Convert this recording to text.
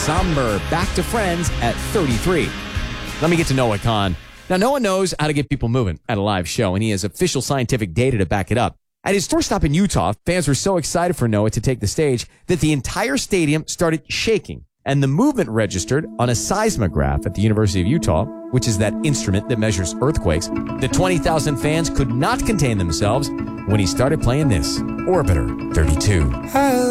somber back to friends at 33. Let me get to Noah Kahan. Now, Noah knows how to get people moving at a live show, and he has official scientific data to back it up. At his tour stop in Utah, fans were so excited for Noah to take the stage that the entire stadium started shaking, and the movement registered on a seismograph at the University of Utah, which is that instrument that measures earthquakes. The 20,000 fans could not contain themselves when he started playing this, Orbiter 32.